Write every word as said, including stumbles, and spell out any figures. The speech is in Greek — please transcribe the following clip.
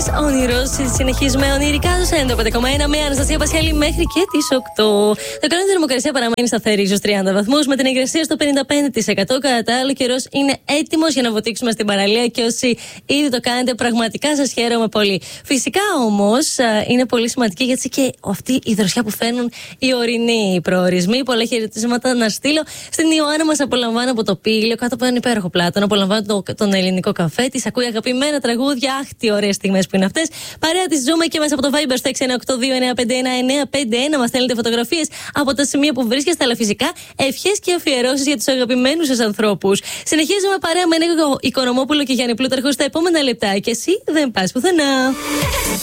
Όνειρος. Συνεχίζουμε ονειρικά στο ενενήντα πέντε κόμμα ένα με Αναστασία Πασιάλη μέχρι και τις οκτώ. Το καλό είναι η θερμοκρασία παραμένει σταθερή στους τριάντα βαθμούς με την υγρασία στο πενήντα πέντε τοις εκατό. Κατά τα άλλα, ο καιρός είναι έτοιμος για να βοτήξουμε στην παραλία και όσοι ήδη το κάνετε, πραγματικά σας χαίρομαι πολύ. Φυσικά όμως είναι πολύ σημαντική γιατί και αυτή η δροσιά που φέρνουν οι ορεινοί προορισμοί. Πολλά χαιρετίσματα να στείλω στην Ιωάννα, μας απολαμβάνω από το Πήλιο κάτω από έναν υπέροχο πλάτο. Να απολαμβάνω το, τον ελληνικό καφέ, τη ακούει αγαπημένα τραγούδια. Αχ, τι ωραίες στιγμές που είναι αυτές. Παρέα τη ζούμε και μέσα από το Viber στο έξι ένα οκτώ δύο εννιά πέντε ένα εννιά πέντε ένα. Μας στέλνετε φωτογραφίες από τα σημεία που βρίσκεστε, αλλά φυσικά ευχές και αφιερώσεις για τους αγαπημένους σας ανθρώπους. Συνεχίζουμε παρέα με Νίκο Οικονομόπουλο και Γιάννη Πλούταρχο στα επόμενα λεπτά. Και εσύ δεν πας πουθενά.